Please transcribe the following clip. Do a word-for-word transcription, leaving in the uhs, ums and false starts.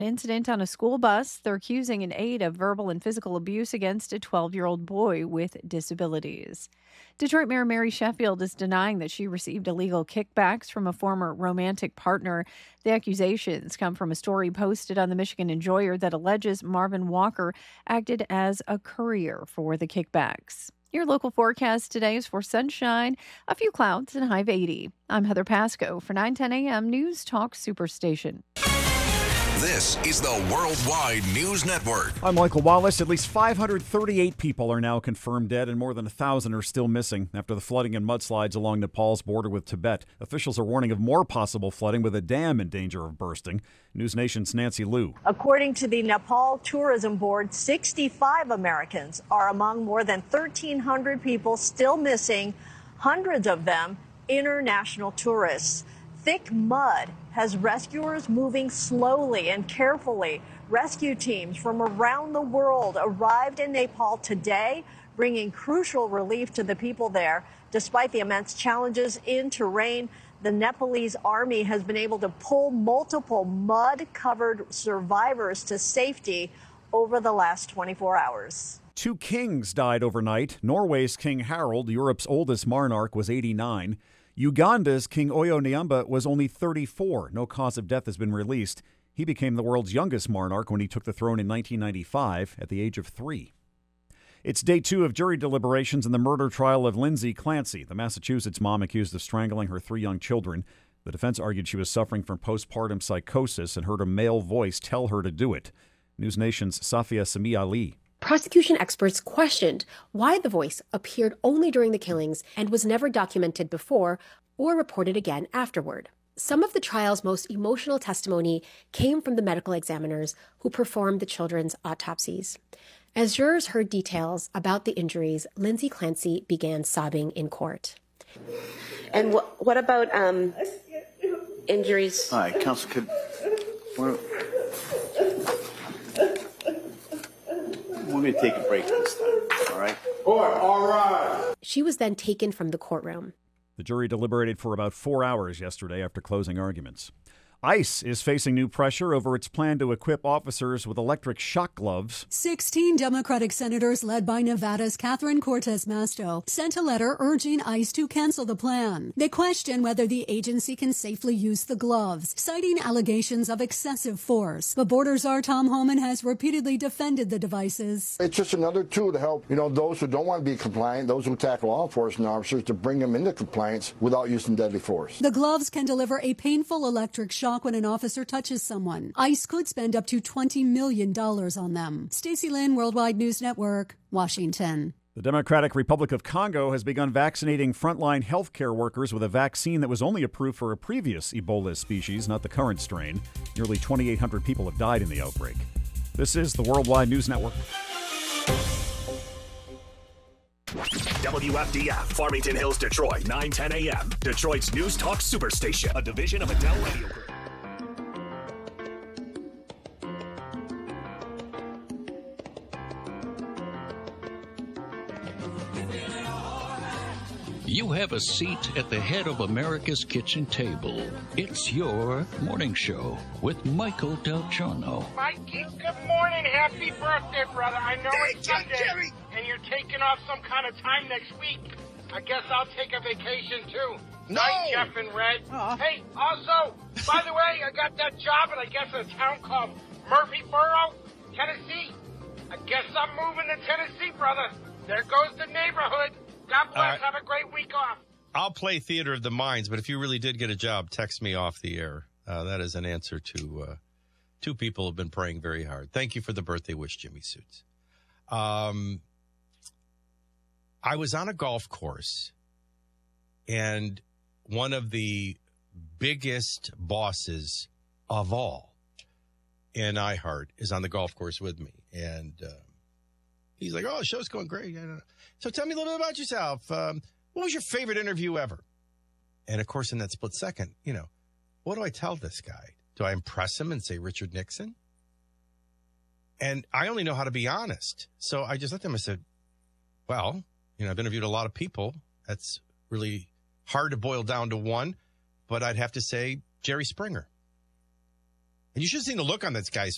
Incident on a school bus. They're accusing an aide of verbal and physical abuse against a twelve-year-old boy with disabilities. Detroit Mayor Mary Sheffield is denying that she received illegal kickbacks from a former romantic partner. The accusations come from a story posted on the Michigan Enjoyer that alleges Marvin Walker acted as a courier for the kickbacks. Your local forecast today is for sunshine, a few clouds, and a high of eighty. I'm Heather Pasco for nine ten a.m. News Talk Superstation. This is the Worldwide News Network. I'm Michael Wallace. At least five hundred thirty-eight people are now confirmed dead and more than one thousand are still missing after the flooding and mudslides along Nepal's border with Tibet. Officials are warning of more possible flooding with a dam in danger of bursting. News Nation's Nancy Liu. According to the Nepal Tourism Board, sixty-five Americans are among more than thirteen hundred people still missing, hundreds of them international tourists. Thick mud has rescuers moving slowly and carefully. Rescue teams from around the world arrived in Nepal today, bringing crucial relief to the people there. Despite the immense challenges in terrain, the Nepalese army has been able to pull multiple mud-covered survivors to safety over the last twenty-four hours. Two kings died overnight. Norway's King Harald, Europe's oldest monarch, was eighty-nine. Uganda's King Oyo Nyamba was only thirty-four. No cause of death has been released. He became the world's youngest monarch when he took the throne in nineteen ninety-five at the age of three. It's day two of jury deliberations in the murder trial of Lindsay Clancy, the Massachusetts mom accused of strangling her three young children. The defense argued she was suffering from postpartum psychosis and heard a male voice tell her to do it. News Nation's Safia Sami Ali. Prosecution experts questioned why the voice appeared only during the killings and was never documented before or reported again afterward. Some of the trial's most emotional testimony came from the medical examiners who performed the children's autopsies. As jurors heard details about the injuries, Lindsay Clancy began sobbing in court. And wh- what about um, injuries? All right, counsel, could... We're, we're going to take a break this time, all right? Court, all right. She was then taken from the courtroom. The jury deliberated for about four hours yesterday after closing arguments. ICE is facing new pressure over its plan to equip officers with electric shock gloves. Sixteen Democratic senators led by Nevada's Catherine Cortez Masto sent a letter urging ICE to cancel the plan. They question whether the agency can safely use the gloves, citing allegations of excessive force. But Border Czar Tom Homan has repeatedly defended the devices. It's just another tool to help, you know, those who don't want to be compliant, those who attack law enforcement officers, to bring them into compliance without using deadly force. The gloves can deliver a painful electric shock when an officer touches someone. ICE could spend up to twenty million dollars on them. Stacey Lynn, Worldwide News Network, Washington. The Democratic Republic of Congo has begun vaccinating frontline healthcare workers with a vaccine that was only approved for a previous Ebola species, not the current strain. Nearly twenty-eight hundred people have died in the outbreak. This is the Worldwide News Network. W F D F, Farmington Hills, Detroit, nine ten a.m. Detroit's News Talk Superstation, a division of Adele Radio Group. You have a seat at the head of America's kitchen table. It's your morning show with Michael Del Giorno. Mikey, good morning. Happy birthday, brother. I know Thank it's you, Sunday, Jerry. and you're taking off some kind of time next week. I guess I'll take a vacation, too. No. Night, Jeff and Red. Uh-huh. Hey, also, by the way, I got that job at, I guess, a town called Murphyboro, Tennessee. I guess I'm moving to Tennessee, brother. There goes the neighborhood. God bless. right. Have a great week off. I'll play Theater of the Minds, but if you really did get a job, text me off the air. Uh, that is an answer to uh, two people who have been praying very hard. Thank you for the birthday wish, Jimmy Suits. Um, I was on a golf course, and one of the biggest bosses of all in iHeart is on the golf course with me. And uh, he's like, oh, the show's going great. So tell me a little bit about yourself. Um, what was your favorite interview ever? And, of course, in that split second, you know, what do I tell this guy? Do I impress him and say Richard Nixon? And I only know how to be honest. So I just looked at him and said, well, you know, I've interviewed a lot of people. That's really hard to boil down to one. But I'd have to say Jerry Springer. And you should have seen the look on this guy's